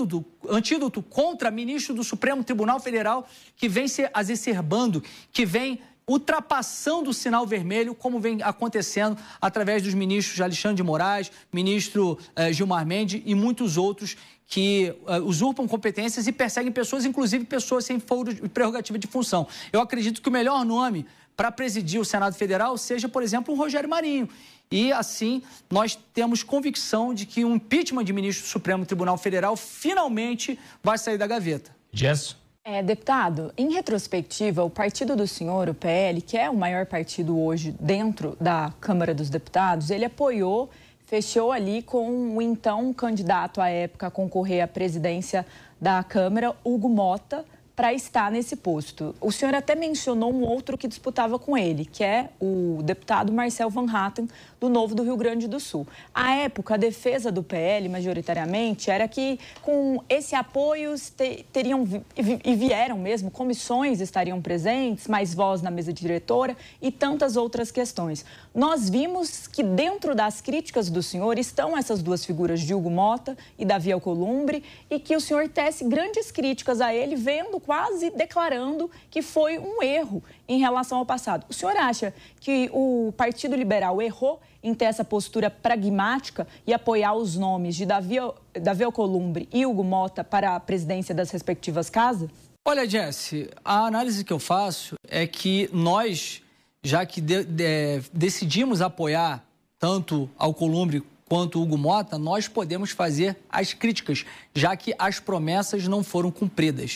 antídoto contra ministro do Supremo Tribunal Federal que vem se exacerbando, que vem ultrapassando o sinal vermelho, como vem acontecendo através dos ministros Alexandre de Moraes, ministro Gilmar Mendes e muitos outros que usurpam competências e perseguem pessoas, inclusive pessoas sem foro e prerrogativa de função. Eu acredito que o melhor nome para presidir o Senado Federal seja, por exemplo, o Rogério Marinho. E, assim, nós temos convicção de que um impeachment de ministro do Supremo Tribunal Federal finalmente vai sair da gaveta. Jess? Deputado, em retrospectiva, o partido do senhor, o PL, que é o maior partido hoje dentro da Câmara dos Deputados, ele apoiou, fechou ali com o então candidato à época a concorrer à presidência da Câmara, Hugo Motta, para estar nesse posto. O senhor até mencionou um outro que disputava com ele, que é o deputado Marcel Van Hatten, do Novo do Rio Grande do Sul. À época, a defesa do PL, majoritariamente, era que com esse apoio teriam e vieram mesmo, comissões estariam presentes, mais voz na mesa diretora e tantas outras questões. Nós vimos que dentro das críticas do senhor estão essas duas figuras de Hugo Motta e Davi Alcolumbre e que o senhor tece grandes críticas a ele, vendo quase declarando que foi um erro em relação ao passado. O senhor acha que o Partido Liberal errou em ter essa postura pragmática e apoiar os nomes de Davi Alcolumbre e Hugo Motta para a presidência das respectivas casas? Olha, Jesse, a análise que eu faço é que nós, já que decidimos apoiar tanto Alcolumbre quanto Hugo Motta, nós podemos fazer as críticas, já que as promessas não foram cumpridas.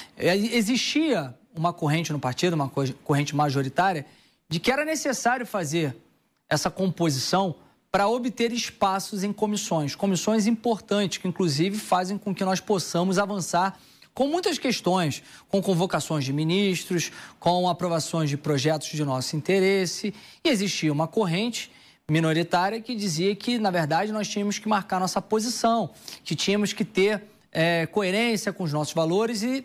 Existia uma corrente no partido, uma corrente majoritária, de que era necessário fazer essa composição para obter espaços em comissões importantes, que inclusive fazem com que nós possamos avançar com muitas questões, com convocações de ministros, com aprovações de projetos de nosso interesse, e existia uma corrente minoritária que dizia que, na verdade, nós tínhamos que marcar nossa posição, que tínhamos que ter coerência com os nossos valores e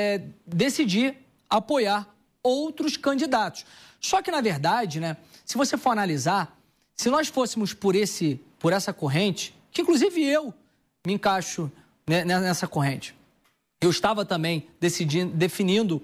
decidir apoiar outros candidatos. Só que, na verdade, né, se você for analisar, se nós fôssemos por essa corrente, que inclusive eu me encaixo nessa corrente, eu estava também definindo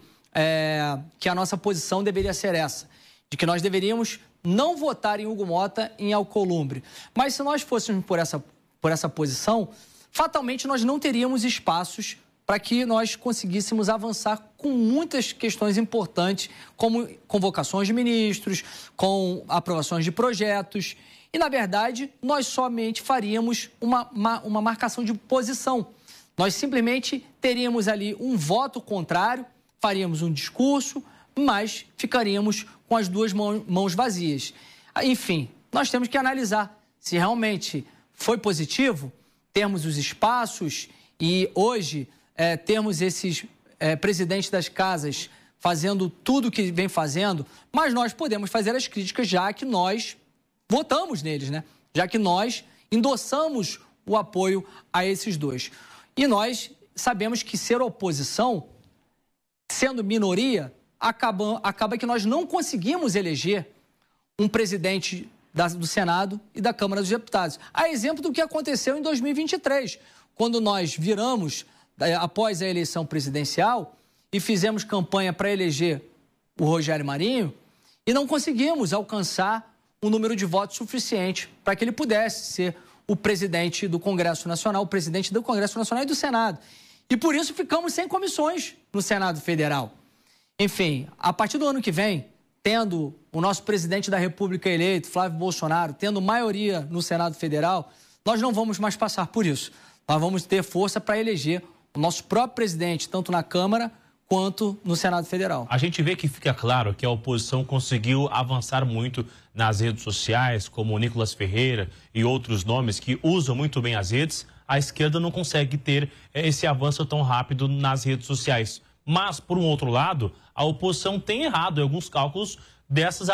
que a nossa posição deveria ser essa, de que nós deveríamos não votar em Hugo Motta e em Alcolumbre. Mas se nós fôssemos por essa posição, fatalmente nós não teríamos espaços para que nós conseguíssemos avançar com muitas questões importantes, como convocações de ministros, com aprovações de projetos. E, na verdade, nós somente faríamos uma marcação de posição. Nós simplesmente teríamos ali um voto contrário, faríamos um discurso, mas ficaríamos com as duas mãos vazias. Enfim, nós temos que analisar se realmente foi positivo termos os espaços e hoje termos esses presidentes das casas fazendo tudo o que vem fazendo, mas nós podemos fazer as críticas já que nós votamos neles, né? Já que nós endossamos o apoio a esses dois. E nós sabemos que ser oposição, sendo minoria, acaba que nós não conseguimos eleger um presidente do Senado e da Câmara dos Deputados. A exemplo do que aconteceu em 2023, quando nós viramos, após a eleição presidencial, e fizemos campanha para eleger o Rogério Marinho e não conseguimos alcançar um número de votos suficiente para que ele pudesse ser o presidente do Congresso Nacional, o presidente do Congresso Nacional e do Senado. E por isso ficamos sem comissões no Senado Federal. Enfim, a partir do ano que vem, tendo o nosso presidente da República eleito, Flávio Bolsonaro, tendo maioria no Senado Federal, nós não vamos mais passar por isso. Nós vamos ter força para eleger o nosso próprio presidente, tanto na Câmara quanto no Senado Federal. A gente vê que fica claro que a oposição conseguiu avançar muito nas redes sociais, como o Nicolas Ferreira e outros nomes que usam muito bem as redes. A esquerda não consegue ter esse avanço tão rápido nas redes sociais. Mas, por um outro lado, a oposição tem errado em alguns cálculos dessas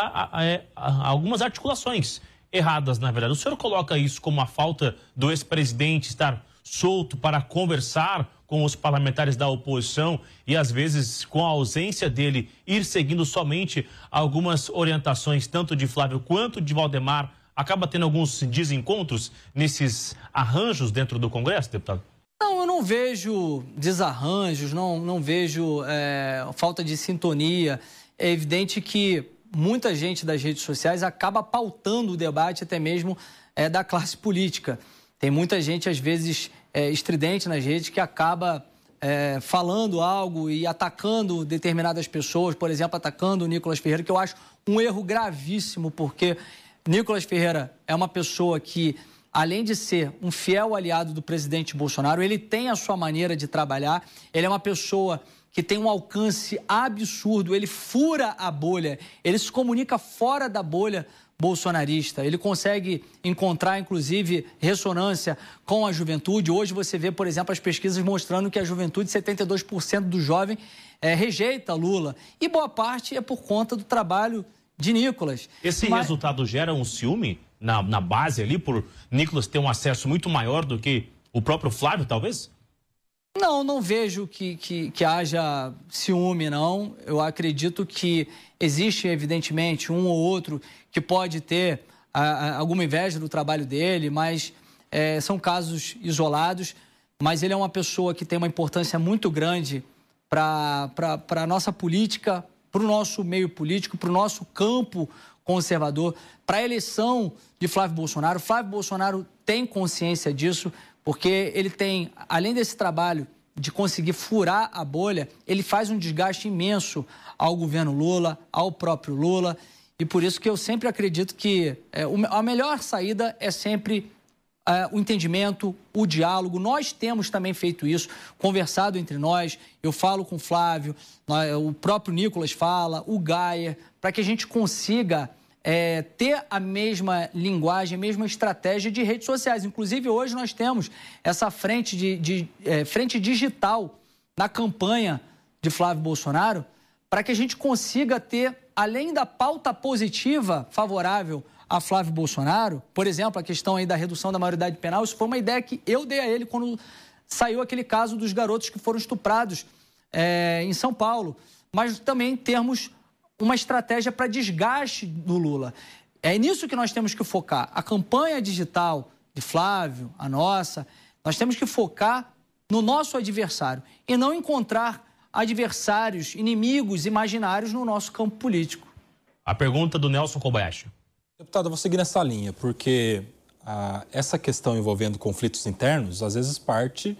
algumas articulações erradas, na verdade. O senhor coloca isso como a falta do ex-presidente estar solto para conversar com os parlamentares da oposição e, às vezes, com a ausência dele, ir seguindo somente algumas orientações, tanto de Flávio quanto de Valdemar, acaba tendo alguns desencontros nesses arranjos dentro do Congresso, deputado? Não, eu não vejo desarranjos, não vejo falta de sintonia. É evidente que muita gente das redes sociais acaba pautando o debate até mesmo da classe política. Tem muita gente, às vezes, estridente nas redes que acaba falando algo e atacando determinadas pessoas, por exemplo, atacando o Nicolas Ferreira, que eu acho um erro gravíssimo, porque Nicolas Ferreira é uma pessoa que, além de ser um fiel aliado do presidente Bolsonaro, ele tem a sua maneira de trabalhar, ele é uma pessoa que tem um alcance absurdo, ele fura a bolha, ele se comunica fora da bolha bolsonarista, ele consegue encontrar, inclusive, ressonância com a juventude. Hoje você vê, por exemplo, as pesquisas mostrando que a juventude, 72% do jovem, rejeita Lula. E boa parte é por conta do trabalho de Nicolas. Esse resultado gera um ciúme na base ali, por Nicolas ter um acesso muito maior do que o próprio Flávio, talvez? Não vejo que haja ciúme, não. Eu acredito que existe, evidentemente, um ou outro que pode ter alguma inveja do trabalho dele, mas são casos isolados. Mas ele é uma pessoa que tem uma importância muito grande para a nossa política, para o nosso meio político, para o nosso campo conservador, para a eleição de Flávio Bolsonaro. Flávio Bolsonaro tem consciência disso, porque ele tem, além desse trabalho de conseguir furar a bolha, ele faz um desgaste imenso ao governo Lula, ao próprio Lula, e por isso que eu sempre acredito que a melhor saída é sempre o entendimento, o diálogo. Nós temos também feito isso, conversado entre nós, eu falo com o Flávio, o próprio Nicolas fala, o Gaia, para que a gente consiga ter a mesma linguagem, a mesma estratégia de redes sociais. Inclusive, hoje nós temos essa frente frente digital na campanha de Flávio Bolsonaro, para que a gente consiga ter, além da pauta positiva favorável a Flávio Bolsonaro, por exemplo, a questão aí da redução da maioridade penal, isso foi uma ideia que eu dei a ele quando saiu aquele caso dos garotos que foram estuprados em São Paulo, mas também termos uma estratégia para desgaste do Lula. É nisso que nós temos que focar. A campanha digital de Flávio, a nossa, nós temos que focar no nosso adversário e não encontrar adversários, inimigos imaginários no nosso campo político. A pergunta do Nelson Kobayashi. Deputado, eu vou seguir nessa linha, porque essa questão envolvendo conflitos internos, às vezes parte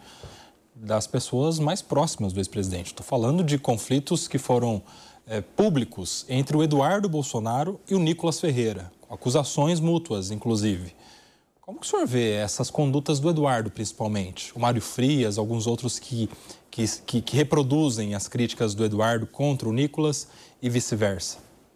das pessoas mais próximas do ex-presidente. Estou falando de conflitos que foram públicos entre o Eduardo Bolsonaro e o Nicolas Ferreira, acusações mútuas, inclusive. Como que o senhor vê essas condutas do Eduardo, principalmente? O Mário Frias, alguns outros que reproduzem as críticas do Eduardo contra o Nicolas e vice-versa.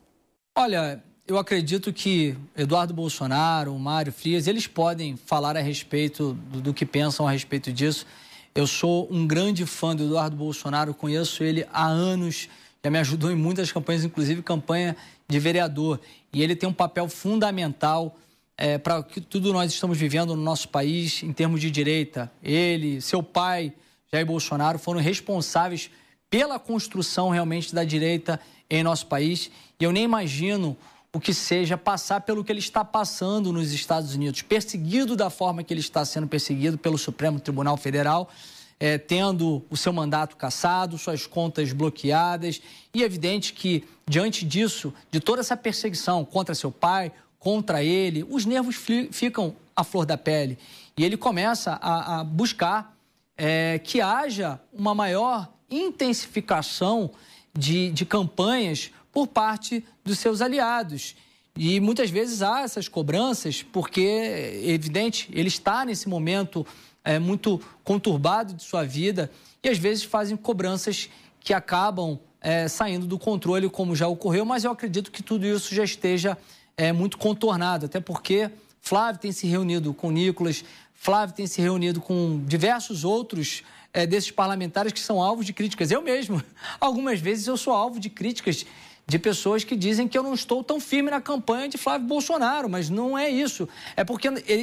Olha, eu acredito que Eduardo Bolsonaro, o Mário Frias, eles podem falar a respeito do que pensam a respeito disso. Eu sou um grande fã do Eduardo Bolsonaro, conheço ele há anos, já me ajudou em muitas campanhas, inclusive campanha de vereador. E ele tem um papel fundamental para o que tudo nós estamos vivendo no nosso país em termos de direita. Ele, seu pai, Jair Bolsonaro, foram responsáveis pela construção realmente da direita em nosso país. E eu nem imagino o que seja passar pelo que ele está passando nos Estados Unidos, perseguido da forma que ele está sendo perseguido pelo Supremo Tribunal Federal. tendo o seu mandato cassado, suas contas bloqueadas. E é evidente que, diante disso, de toda essa perseguição contra seu pai, contra ele, os nervos ficam à flor da pele. E ele começa a buscar que haja uma maior intensificação de campanhas por parte dos seus aliados. E muitas vezes há essas cobranças, porque, é evidente, ele está nesse momento muito conturbado de sua vida e às vezes fazem cobranças que acabam saindo do controle, como já ocorreu, mas eu acredito que tudo isso já esteja muito contornado, até porque Flávio tem se reunido com Nicolas, Flávio tem se reunido com diversos outros desses parlamentares que são alvos de críticas. Eu mesmo, algumas vezes eu sou alvo de críticas de pessoas que dizem que eu não estou tão firme na campanha de Flávio Bolsonaro, mas não é isso. É porque